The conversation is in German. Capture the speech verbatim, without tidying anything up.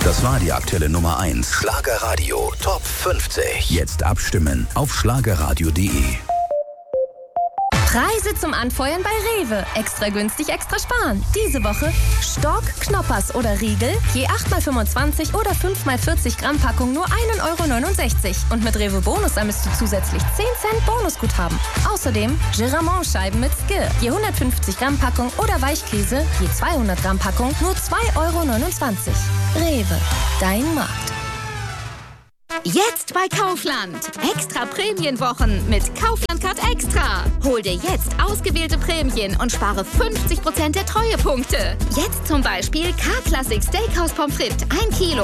Das war die aktuelle Nummer eins. Schlagerradio Top fünfzig. Jetzt abstimmen auf schlagerradio punkt de. Preise zum Anfeuern bei Rewe. Extra günstig, extra sparen. Diese Woche Stork, Knoppers oder Riegel. Je acht mal fünfundzwanzig oder fünf mal vierzig Gramm Packung nur ein Euro neunundsechzig. Und mit Rewe Bonus sammelst du zusätzlich zehn Cent Bonusguthaben. Außerdem Geramont-Scheiben mit Skir. Je hundertfünfzig Gramm Packung oder Weichkäse. Je zweihundert Gramm Packung nur zwei Euro neunundzwanzig. Rewe, dein Markt. Jetzt bei Kaufland. Extra Prämienwochen mit Kaufland Card Extra. Hol dir jetzt ausgewählte Prämien und spare fünfzig Prozent der Treuepunkte. Jetzt zum Beispiel K-Classic Steakhouse Pommes frites ein Kilo.